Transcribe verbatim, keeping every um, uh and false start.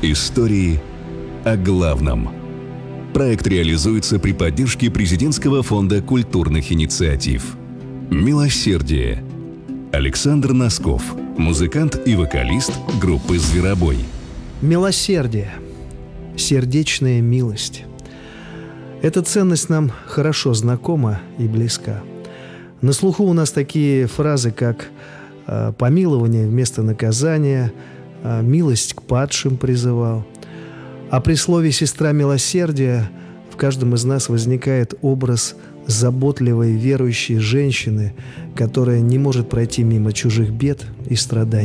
Истории о главном. Проект реализуется при поддержке Президентского фонда культурных инициатив. «Милосердие». Александр Носков, музыкант и вокалист группы «Зверобой». Милосердие, сердечная милость. Эта ценность нам хорошо знакома и близка. На слуху у нас такие фразы, как «помилование вместо наказания», «милость к падшим призывал». А при слове «сестра милосердия» в каждом из нас возникает образ заботливой верующей женщины, которая не может пройти мимо чужих бед и страданий.